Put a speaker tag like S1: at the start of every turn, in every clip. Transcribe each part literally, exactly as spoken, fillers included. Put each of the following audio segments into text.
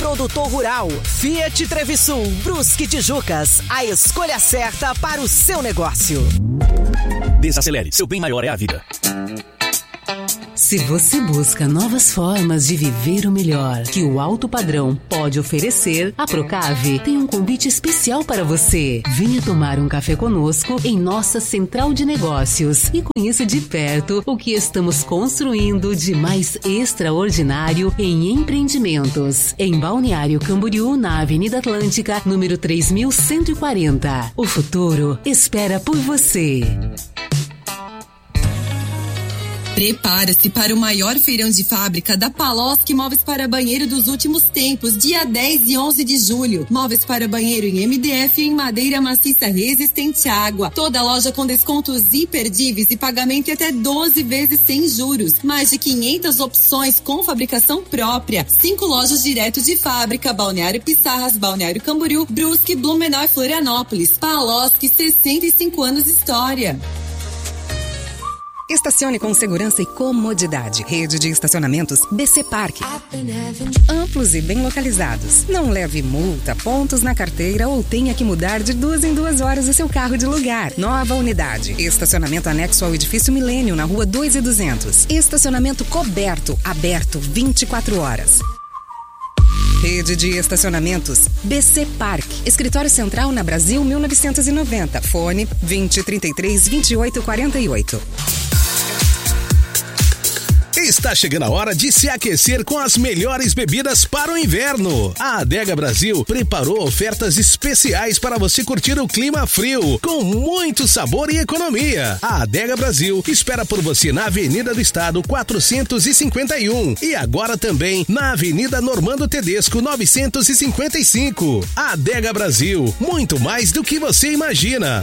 S1: produtor rural. Fiat Trevisul, Brusque Tijucas. A escolha certa para o seu negócio.
S2: Desacelere, seu bem maior é a vida.
S3: Se você busca novas formas de viver o melhor que o alto padrão pode oferecer, a Procave tem um convite especial para você. Venha tomar um café conosco em nossa central de negócios e conheça de perto o que estamos construindo de mais extraordinário em empreendimentos. Em Balneário Camboriú, na Avenida Atlântica, número três mil cento e quarenta. O futuro espera por você.
S4: Prepara-se para o maior feirão de fábrica da Paloski Móveis para Banheiro dos últimos tempos, dia dez e onze de julho. Móveis para banheiro em M D F e em madeira maciça resistente à água. Toda loja com descontos imperdíveis e pagamento em até doze vezes sem juros. Mais de quinhentas opções com fabricação própria. Cinco lojas direto de fábrica: Balneário Pissarras, Balneário Camboriú, Brusque, Blumenau e Florianópolis. Paloski, sessenta e cinco anos de história.
S5: Estacione com segurança e comodidade. Rede de estacionamentos B C Park. Amplos e bem localizados. Não leve multa, pontos na carteira ou tenha que mudar de duas em duas horas o seu carro de lugar. Nova unidade. Estacionamento anexo ao edifício Milênio, na rua dois e duzentos. Estacionamento coberto, aberto vinte e quatro horas. Rede de estacionamentos B C Park. Escritório Central na Brasil mil novecentos e noventa. Fone vinte, trinta e três, vinte e oito, quarenta e oito.
S6: Está chegando a hora de se aquecer com as melhores bebidas para o inverno. A Adega Brasil preparou ofertas especiais para você curtir o clima frio, com muito sabor e economia. A Adega Brasil espera por você na Avenida do Estado quatrocentos e cinquenta e um e agora também na Avenida Normando Tedesco novecentos e cinquenta e cinco. Adega Brasil, muito mais do que você imagina.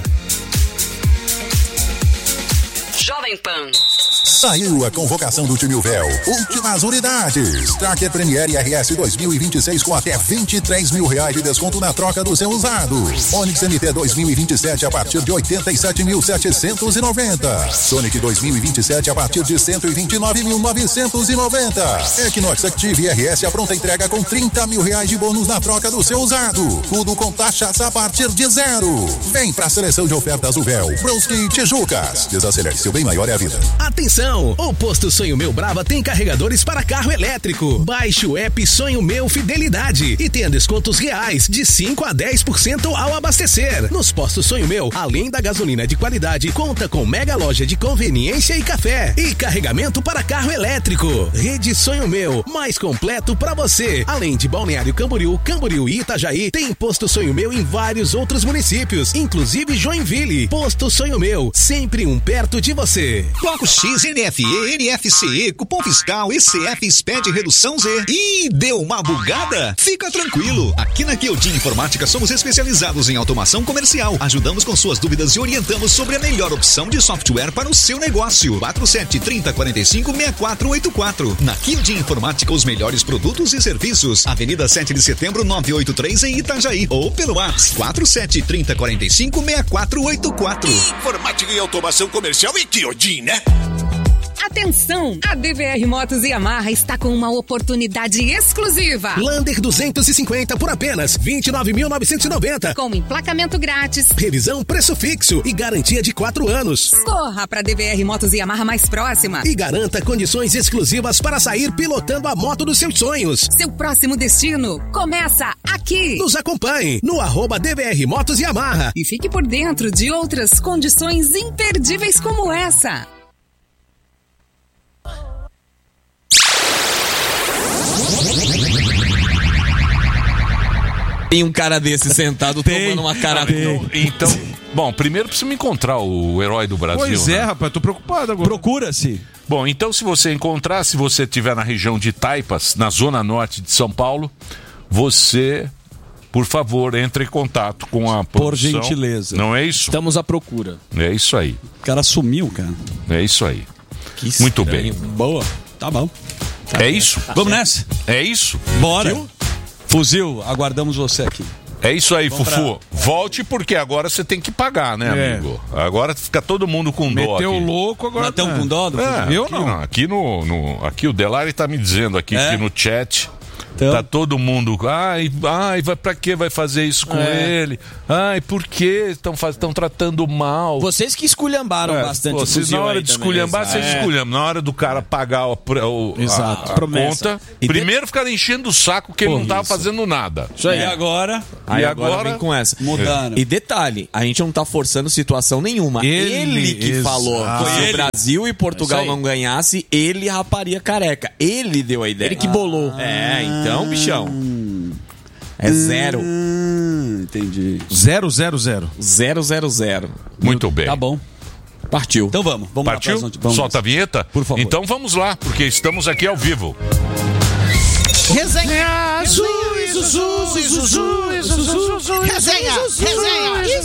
S1: Jovem Pan.
S7: Saiu a convocação do time Uvel. Últimas unidades. Tracker Premier R S dois mil e vinte e seis com até vinte e três mil reais de desconto na troca do seu usado. Onix M T dois mil e vinte e sete a partir de oitenta e sete mil setecentos e noventa. Sonic dois mil e vinte e sete a partir de cento e vinte e nove mil novecentos e noventa. Equinox Active R S a pronta entrega com trinta mil reais de bônus na troca do seu usado. Tudo com taxas a partir de zero. Vem pra seleção de ofertas Uvel. Brusque Tijucas. Desacelere, seu bem maior é a vida.
S6: Atenção! O Posto Sonho Meu Brava tem carregadores para carro elétrico. Baixe o app Sonho Meu Fidelidade e tenha descontos reais de cinco a dez por cento ao abastecer. Nos Postos Sonho Meu, além da gasolina de qualidade, conta com mega loja de conveniência e café. E carregamento para carro elétrico. Rede Sonho Meu, mais completo para você. Além de Balneário Camboriú, Camboriú e Itajaí, tem Posto Sonho Meu em vários outros municípios, inclusive Joinville. Posto Sonho Meu, sempre um perto de você.
S8: Bloco X, N F E, N F C E, cupom fiscal, E C F, S P E D, redução Z. Ih, deu uma bugada? Fica tranquilo. Aqui na Kyotin Informática somos especializados em automação comercial. Ajudamos com suas dúvidas e orientamos sobre a melhor opção de software para o seu negócio. quatro sete, trinta, quarenta e cinco, sessenta e quatro oitenta e quatro. Na Kyotin Informática, os melhores produtos e serviços. Avenida sete de setembro, novecentos e oitenta e três em Itajaí. Ou pelo WhatsApp quatro sete, trinta, quarenta e cinco, sessenta e quatro oitenta e quatro.
S9: Informática e automação comercial e Kyotin, né?
S5: Atenção! A D V R Motos e Yamaha está com uma oportunidade exclusiva.
S6: Lander duzentos e cinquenta por apenas vinte e nove mil novecentos e noventa.
S5: Com emplacamento grátis,
S6: revisão preço fixo e garantia de quatro anos.
S5: Corra para a D V R Motos e Yamaha mais próxima
S6: e garanta condições exclusivas para sair pilotando a moto dos seus sonhos.
S5: Seu próximo destino começa aqui.
S6: Nos acompanhe no arroba D V R Motos e Yamaha
S5: e fique por dentro de outras condições imperdíveis como essa.
S10: Tem um cara desse sentado tem, tomando uma cara.
S11: Então, então, bom, primeiro preciso me encontrar o herói do Brasil.
S12: Pois é,
S11: né?
S12: rapaz, tô preocupado agora.
S10: Procura-se.
S11: Bom, então se você encontrar, se você estiver na região de Taipas, na zona norte de São Paulo, você, por favor, entre em contato com a produção.
S10: Por gentileza.
S11: Não é isso?
S10: Estamos à procura.
S11: É isso aí.
S10: O cara sumiu, cara.
S11: É isso aí.
S10: Que
S11: muito
S10: estranho.
S11: bem.
S10: Boa. Tá bom. Tá
S11: é
S10: bem.
S11: isso?
S10: Vamos nessa?
S11: É isso?
S10: Bora. Fuzil? Fuzil, aguardamos você aqui.
S11: É isso aí,
S10: Vamos
S11: Fufu.
S10: pra...
S11: Volte porque agora você tem que pagar, né,
S12: é.
S11: amigo? Agora fica todo mundo com dó.
S12: Meteu
S11: aqui.
S12: louco agora.
S10: Estão com dó do
S11: é,
S12: Eu
S11: aqui,
S12: não.
S11: não. Aqui no, no. Aqui o Delari tá me dizendo aqui
S10: é?
S11: que no chat Então... Tá todo mundo, ai, ai, vai, pra que vai fazer isso com é. ele? Ai, por que estão tratando mal?
S12: Vocês que esculhambaram é, bastante
S11: pô, vocês, na hora de esculhambar, vocês é. esculham. Na hora do cara pagar o, o,
S12: Exato.
S11: a, a conta, e primeiro de... ficar enchendo o saco que pô, ele não tava isso. fazendo nada.
S13: Isso aí.
S12: É.
S13: E agora?
S12: Aí e agora, agora vem com essa.
S13: Mudaram.
S12: E detalhe, a gente não tá forçando situação nenhuma. Ele, ele que exato. falou que se o Brasil e Portugal não ganhasse, ele raparia careca. Ele deu a ideia.
S13: Ele que bolou.
S12: Ah. É, então, bichão. É zero.
S13: Hum, entendi.
S10: Zero, zero, zero.
S12: Zero, zero, zero.
S11: Muito bem.
S13: Tá bom.
S12: Partiu.
S13: Então vamos. vamos
S11: Partiu?
S13: Lá vamos.
S11: Solta a vinheta?
S13: Por favor.
S11: Então vamos lá, porque estamos aqui ao vivo.
S1: Resenha! Zuzu, Zuzu, Zuzu, Zuzu, resenha! Resenha!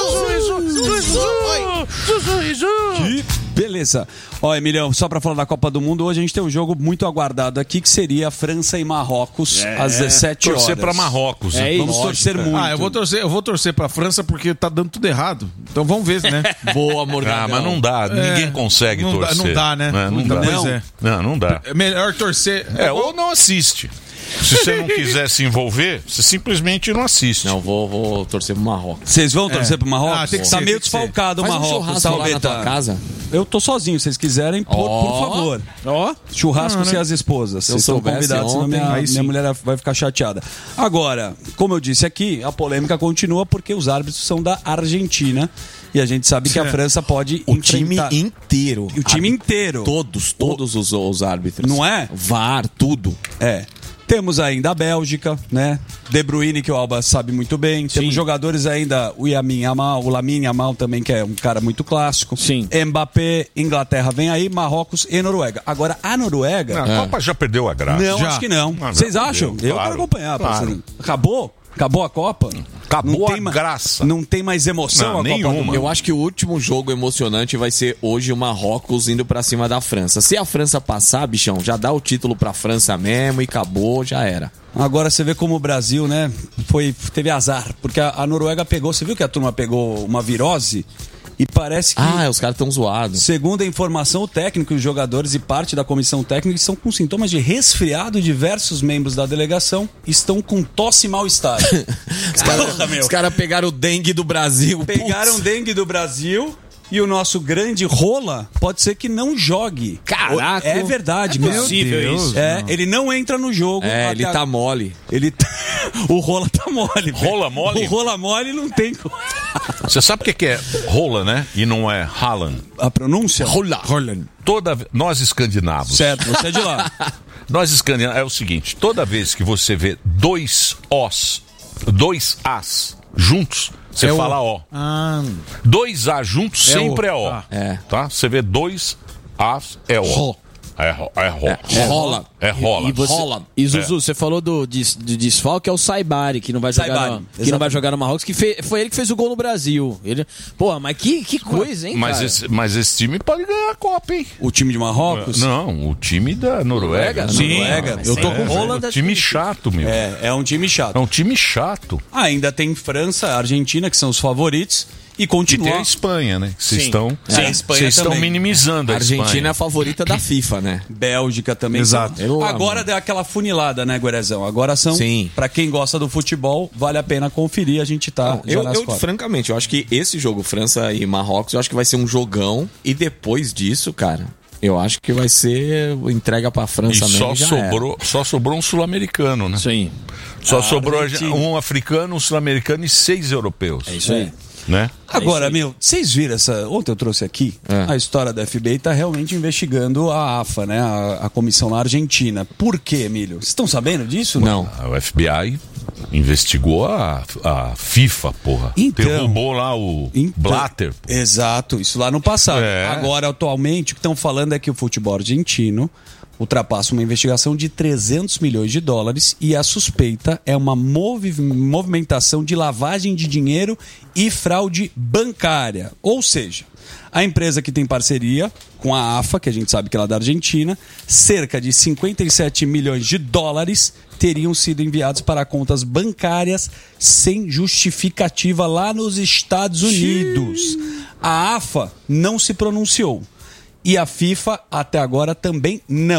S13: Que beleza. Ó, Emilhão, só pra falar da Copa do Mundo, hoje a gente tem um jogo muito aguardado aqui, que seria França e Marrocos, é, às dezessete horas.
S11: Torcer pra Marrocos.
S13: É isso. Vamos torcer muito.
S10: Ah, eu vou torcer, eu vou torcer pra França porque tá dando tudo errado. Então vamos ver, né?
S12: Boa, Morgadão.
S11: Ah, mas não dá,
S10: é,
S11: ninguém consegue
S10: não
S11: torcer.
S10: Dá, não dá, né?
S11: Não, não, não dá.
S10: Pois é.
S11: Não, não dá.
S10: É melhor torcer.
S11: É, ou não assiste. Se você não quiser se envolver, você simplesmente não assiste.
S12: Não, vou, vou torcer pro Marrocos.
S13: Vocês vão torcer é. pro Marrocos?
S10: Ah, tem que
S13: tá
S10: ser,
S13: meio
S10: tem
S13: desfalcado o Marrocos.
S12: Um lá na tua casa?
S13: Eu tô sozinho, se vocês quiserem, por, oh. por favor.
S10: Ó. Oh.
S13: Churrasco ah, sem
S10: né?
S13: as esposas.
S12: Se
S13: vocês estão convidados, senão minha, minha mulher vai ficar chateada. Agora, como eu disse aqui, a polêmica continua porque os árbitros são da Argentina. E a gente sabe que a França pode
S12: o
S13: enfrentar...
S12: time inteiro.
S13: O time inteiro.
S12: Todos, todos os, os árbitros.
S13: Não é?
S12: V A R, tudo.
S13: É. Temos ainda a Bélgica, né? De Bruyne, que o Alba sabe muito bem. Sim. Temos jogadores ainda, o Yamin Yamal, o Lamine Yamal também, que é um cara muito clássico.
S12: Sim.
S13: Mbappé, Inglaterra vem aí, Marrocos e Noruega. Agora, a Noruega...
S11: Não, a Copa já perdeu a graça.
S13: Não,
S11: já.
S13: acho que não.
S11: Ah,
S13: Vocês
S11: não,
S13: acham?
S11: perdeu,
S13: Eu
S11: claro,
S13: quero acompanhar.
S11: Claro.
S13: Acabou? Acabou a Copa?
S11: Acabou
S13: a
S11: ma... graça.
S13: Não tem mais emoção
S11: não,
S13: a
S11: nenhuma.
S13: Copa do Mundo.
S12: Eu acho que o último jogo emocionante vai ser hoje o Marrocos indo pra cima da França. Se a França passar, bichão, já dá o título pra França mesmo e acabou, já era.
S13: Agora você vê como o Brasil, né, foi, teve azar, porque a, a Noruega pegou, você viu que a turma pegou uma virose? E parece que...
S12: Ah, os caras estão zoados.
S13: Segundo a informação, o técnico, os jogadores e parte da comissão técnica estão com sintomas de resfriado. Diversos membros da delegação estão com tosse e mal-estar.
S12: Os caras cara pegaram o dengue do Brasil.
S13: Pegaram o dengue do Brasil... E o nosso grande Rola pode ser que não jogue.
S12: Caraca!
S13: É verdade,
S12: é possível isso.
S13: É, não. Ele não entra no jogo.
S12: É, ele tá a... mole.
S13: Ele tá... O Rola tá mole.
S11: Rola mole?
S13: O Rola mole não tem como.
S11: Você sabe o que é rola, né? E não é Haaland.
S13: A pronúncia?
S12: Rola.
S13: Roland.
S11: Toda... Nós escandinavos.
S13: Certo, você é de lá.
S11: Nós escandinavos, é o seguinte, toda vez que você vê dois Os, dois As juntos... Você é fala O.
S10: Ah.
S11: Dois A juntos
S10: é
S11: sempre
S10: o.
S11: é O.
S10: Ah.
S11: É. Tá? Você vê dois As é O.
S12: Ro.
S11: É, ro, é, ro.
S12: é rola.
S11: É rola.
S12: E, você, rola. E Zuzu, é. você falou do de, de desfalque, é o Saibari, que não vai jogar
S13: Saibari,
S12: no, que não vai jogar no Marrocos, que fe, foi ele que fez o gol no Brasil. Ele, pô, mas que, que coisa, hein,
S11: mas
S12: cara?
S11: Esse, mas esse time pode ganhar a Copa, hein?
S13: O time de Marrocos?
S11: Não, o time da Noruega.
S12: Noruega?
S11: Sim.
S13: Noruega.
S11: Eu tô é, com Holanda. É um time chato, meu.
S13: É, é um time chato.
S11: É um time chato.
S13: Ah, ainda tem França, Argentina, que são os favoritos. E continua.
S11: E tem a Espanha, né? Vocês estão,
S13: Sim, a Espanha
S11: vocês estão minimizando a, a
S12: Argentina
S11: Espanha.
S12: é a favorita da FIFA, né?
S13: Bélgica também.
S10: Exato.
S13: São... Agora deu aquela funilada, né, Guerezão? Agora são,
S12: Sim.
S13: Pra quem gosta do futebol, vale a pena conferir. A gente tá
S12: Não,
S13: já
S12: eu,
S13: nas
S12: eu francamente, eu acho que esse jogo França e Marrocos, eu acho que vai ser um jogão. E depois disso, cara, eu acho que vai ser entrega pra França
S11: e
S12: mesmo.
S11: Só
S12: já
S11: sobrou, só sobrou um sul-americano, né?
S12: Sim.
S11: Só
S13: a
S11: sobrou
S13: Argentina.
S11: um africano, um sul-americano e seis europeus.
S12: É isso aí.
S11: Né?
S13: Agora, meu, vocês viram essa... Ontem eu trouxe aqui é. a história da F B I tá realmente investigando a AFA, né? A, a comissão na Argentina. Por quê, Emílio? Vocês estão sabendo disso?
S12: Não.
S11: não. O F B I investigou a, a FIFA, porra.
S13: Então,
S11: derrubou lá o
S13: então,
S11: Blatter. Pô.
S13: Exato, isso lá no passado.
S11: É.
S13: Agora, atualmente, o que estão falando é que o futebol argentino ultrapassa uma investigação de trezentos milhões de dólares e a suspeita é uma movi- movimentação de lavagem de dinheiro e fraude bancária. Ou seja, a empresa que tem parceria com a AFA, que a gente sabe que ela é da Argentina, cerca de cinquenta e sete milhões de dólares teriam sido enviados para contas bancárias sem justificativa lá nos Estados Unidos. A AFA não se pronunciou. E a FIFA, até agora, também não.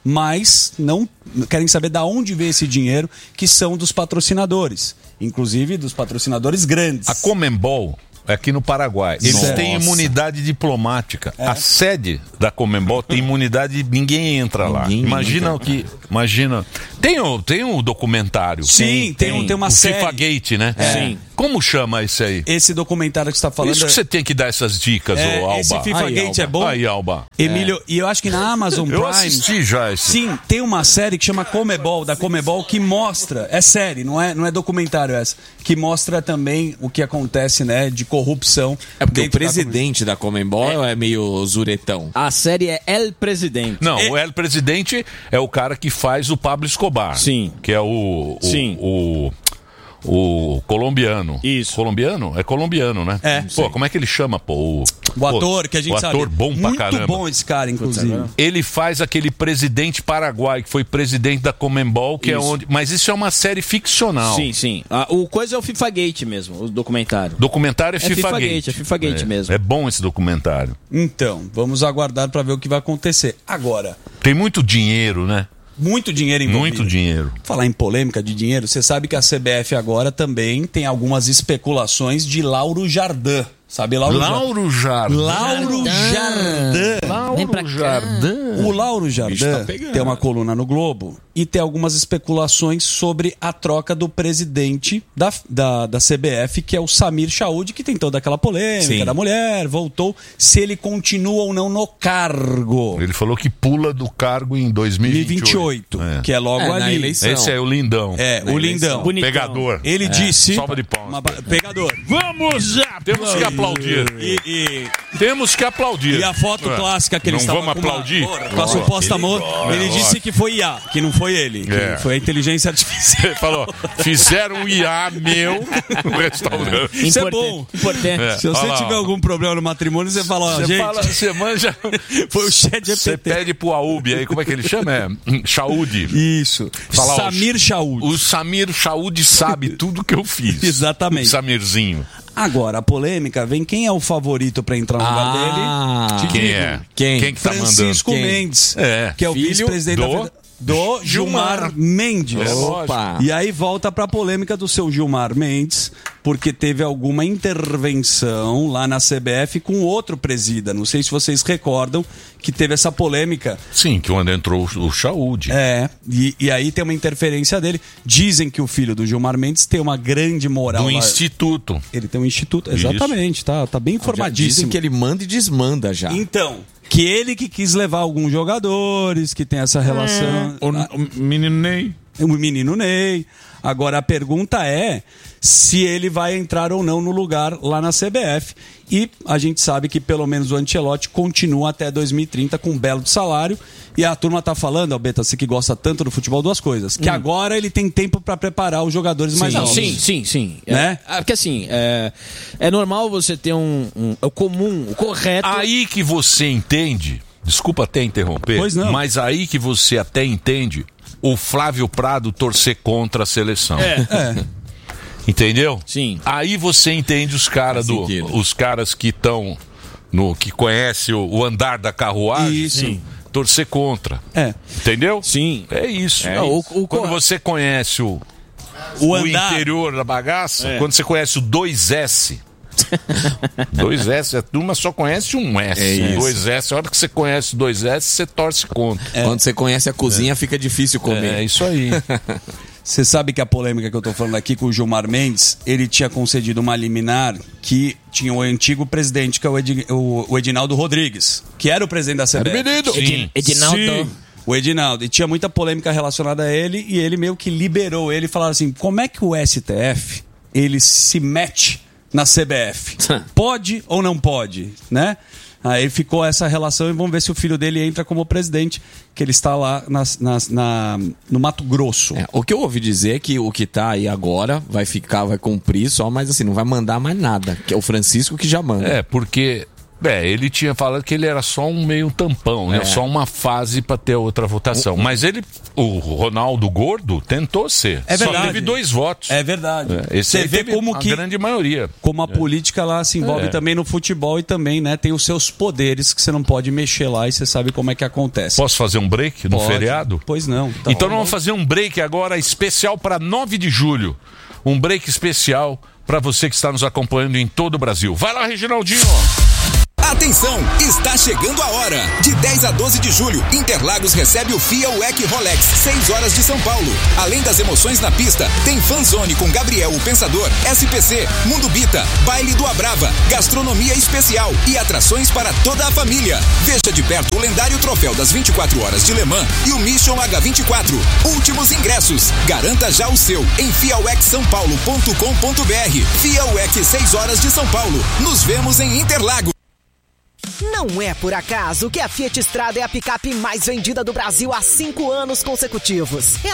S13: mas não querem saber de onde vem esse dinheiro, que são dos patrocinadores, inclusive dos patrocinadores grandes.
S11: A Conmebol é aqui no Paraguai. Eles
S13: Nossa.
S11: têm imunidade diplomática. É. A sede da Conmebol tem imunidade, ninguém entra lá.
S12: Ninguém
S11: Imagina
S12: entra.
S11: o que. Imagina. Tem o, tem um documentário.
S13: Sim, tem, tem, tem uma
S11: o
S13: série.
S11: FIFA Gate, né?
S13: É. Sim.
S11: Como chama esse aí?
S13: Esse documentário que você está falando.
S11: Isso que você tem que dar essas dicas,
S13: é,
S11: ô Alba.
S13: Esse FIFA
S11: aí,
S13: Gate
S11: Alba.
S13: é bom.
S11: Aí, Alba.
S13: Emílio, é. E eu acho que na Amazon Prime.
S11: Eu assisti já esse.
S13: Sim, tem uma série que chama Conmebol, da Conmebol, que mostra. É série, não é, não é documentário essa. Que mostra também o que acontece, né, de corrupção.
S12: É porque o presidente da Conmebol é. é meio zuretão.
S14: A série é El Presidente.
S11: Não,
S14: é...
S11: o El Presidente é o cara que faz o Pablo Escobar.
S14: Sim.
S11: Que é o. o
S14: Sim.
S11: O, o colombiano.
S14: Isso.
S11: Colombiano? É colombiano, né?
S13: É.
S11: Pô,
S13: Sim.
S11: como é que ele chama, pô? O,
S13: o ator,
S11: pô,
S13: que a gente
S11: o
S13: sabe.
S11: O ator bom pra
S13: Muito
S11: caramba.
S13: bom esse cara, inclusive.
S11: Ele faz aquele presidente paraguai, que foi presidente da Conmebol, que
S14: Isso.
S11: é onde... Mas isso é uma série ficcional.
S14: Sim, sim. Ah, o coisa é o FIFA Gate mesmo, o documentário.
S11: Documentário é,
S14: É
S11: FIFA,
S14: FIFA
S11: Gate.
S14: Gate, é FIFA Gate
S11: é,
S14: mesmo.
S11: É bom esse documentário.
S13: Então, vamos aguardar para ver o que vai acontecer. Agora,
S11: tem muito dinheiro, né?
S13: Muito dinheiro envolvido.
S11: Muito dinheiro.
S13: Falar em polêmica de dinheiro, você sabe que a C B F agora também tem algumas especulações de Lauro Jardim. Sabe Lauro Jardim?
S11: Lauro Jardim.
S13: Lauro Jardim.
S11: Lauro Jardim.
S13: O Lauro Jardim
S12: tá
S13: tem uma coluna no Globo e tem algumas especulações sobre a troca do presidente da, da, da C B F, que é o Samir Chaoud, que tem toda aquela polêmica
S12: Sim.
S13: da mulher, voltou, se ele continua ou não no cargo.
S11: Ele falou que pula do cargo em dois mil e vinte e oito.
S13: É. Que é logo
S12: É, na
S13: ali.
S12: eleição.
S11: Esse é o lindão.
S13: É,
S12: Na
S13: o
S12: eleição.
S13: lindão.
S14: Bonitão.
S11: Pegador.
S13: Ele
S11: É.
S13: disse...
S11: Salva de palmas.
S13: Uma ba- Pegador.
S11: Vamos já! Temos que aplaudir.
S13: E, e,
S11: Temos que aplaudir.
S13: e a foto
S11: É.
S13: clássica que ele
S11: Não
S13: estava
S11: vamos
S13: com uma-
S11: aplaudir?
S13: com a suposta amor, ele
S11: É,
S13: disse
S11: lógico.
S13: que foi I A, que não foi ele, que
S11: É.
S13: foi a inteligência artificial.
S11: Ele falou, fizeram um I A meu no restaurante.
S13: Isso é
S14: Importante,
S13: bom.
S14: Importante.
S11: É.
S13: Se você
S11: Olha lá,
S13: tiver
S11: ó.
S13: algum problema no matrimônio, você fala, ó,
S11: Você
S13: gente,
S11: fala, você manja.
S13: foi o chat
S11: Você
S13: G P T.
S11: pede pro Aub aí, como é que ele chama? É hum, Chaud.
S13: Isso.
S11: Fala, ó,
S13: Samir Chaoud.
S11: O Samir Chaud sabe tudo que eu fiz.
S13: Exatamente.
S11: O Samirzinho.
S13: Agora, a polêmica vem, quem é o favorito para entrar no lugar
S12: Ah,
S13: dele? Te
S11: Quem
S13: digo.
S11: é?
S12: Quem?
S11: Quem que tá
S13: Francisco
S11: mandando?
S12: Quem?
S13: Mendes,
S11: É.
S13: que é o
S11: Filho
S13: vice-presidente da
S11: do-
S13: Federação. Do Gilmar,
S11: Gilmar.
S13: Mendes.
S11: É,
S12: Opa.
S13: E aí volta para a polêmica do seu Gilmar Mendes, porque teve alguma intervenção lá na C B F com outro presida. Não sei se vocês recordam que teve essa polêmica.
S11: Sim, que onde entrou o Chaud.
S13: É, e, e aí tem uma interferência dele. Dizem que o filho do Gilmar Mendes tem uma grande moral.
S11: Do
S13: lá.
S11: instituto.
S13: Ele tem um instituto, exatamente, tá, tá bem
S12: Já
S13: informadíssimo.
S12: dizem que ele manda e desmanda já.
S13: Então, que ele que quis levar alguns jogadores, que tem essa relação.
S10: O, o menino Ney.
S13: O menino Ney. Agora a pergunta é se ele vai entrar ou não no lugar lá na C B F. E a gente sabe que pelo menos o Ancelotti continua até dois mil e trinta com um belo salário. E a turma tá falando, Albeta, você que gosta tanto do futebol, duas coisas. Que
S14: Hum.
S13: agora ele tem tempo para preparar os jogadores mais
S14: Não,
S13: novos.
S14: sim, sim, sim.
S13: Né?
S14: É, porque assim, é, é normal você ter um, um. É o comum, o correto.
S11: Aí que você entende, desculpa até interromper,
S13: Pois não.
S11: mas aí que você até entende o Flávio Prado torcer contra a seleção.
S14: É.
S13: É.
S11: Entendeu?
S14: Sim.
S11: Aí você entende os caras
S12: Faz
S11: do,
S12: sentido.
S11: os caras que estão no que conhece o, o andar da carruagem,
S13: Isso.
S11: sim, torcer contra.
S13: É.
S11: Entendeu?
S14: Sim.
S11: É isso.
S14: É
S11: Não,
S14: isso.
S11: o-
S14: O-
S11: quando
S14: o-
S11: você conhece o,
S13: O
S11: o
S13: andar.
S11: interior da bagaça,
S14: É.
S11: quando você conhece o dois S. dois S, a turma só conhece um S.
S12: É isso.
S11: dois S, a hora que você conhece o dois S, você torce contra.
S12: Quando você conhece a cozinha, fica difícil comer.
S11: É isso aí.
S13: Você sabe que a polêmica que eu tô falando aqui com o Gilmar Mendes, ele tinha concedido uma liminar que tinha o antigo presidente, que é o, Edi- o- o Edinaldo Rodrigues, que era o presidente da C B F.
S11: Menino.
S14: Edi- Edinaldo.
S13: Sim, o Edinaldo. E tinha muita polêmica relacionada a ele, e ele meio que liberou ele e falava assim, como é que o S T F, ele se mete na C B F? Pode ou não pode, né? Aí ficou essa relação e vamos ver se o filho dele entra como presidente, que ele está lá nas- nas- na, no Mato Grosso.
S12: É, o que eu ouvi dizer é que o que tá aí agora vai ficar, vai cumprir só, mas assim, não vai mandar mais nada. Que é o Francisco que já manda.
S11: É, porque É, ele tinha falado que ele era só um meio tampão, né?
S12: É.
S11: Só uma fase para ter outra votação. Mas ele, o Ronaldo Gordo, tentou ser.
S13: É verdade.
S11: Só teve dois votos.
S13: É verdade.
S11: É, esse
S13: Você
S11: aí
S13: vê
S11: teve
S13: como
S11: a
S13: que
S11: grande maioria.
S13: Como a política lá se envolve
S11: É.
S13: também no futebol e também, né, tem os seus poderes que você não pode mexer lá e você sabe como é que acontece.
S11: Posso fazer um break no
S13: Pode.
S11: feriado?
S13: Pois não. Tá
S11: então
S13: bom.
S11: nós vamos fazer um break agora especial para nove de julho. Um break especial para você que está nos acompanhando em todo o Brasil. Vai lá, Reginaldinho!
S15: Atenção, está chegando a hora. De dez a doze de julho, Interlagos recebe o F I A U E C Rolex, seis horas de São Paulo. Além das emoções na pista, tem Fanzone com Gabriel o Pensador, S P C, Mundo Bita, Baile do Abrava, gastronomia especial e atrações para toda a família. Veja de perto o lendário troféu das vinte e quatro horas de Le Mans e o Mission H vinte e quatro. Últimos ingressos. Garanta já o seu em fiauec são paulo ponto com ponto br. F I A U E C seis horas de São Paulo. Nos vemos em Interlagos.
S1: Não é por acaso que a Fiat Strada é a picape mais vendida do Brasil há cinco anos consecutivos. É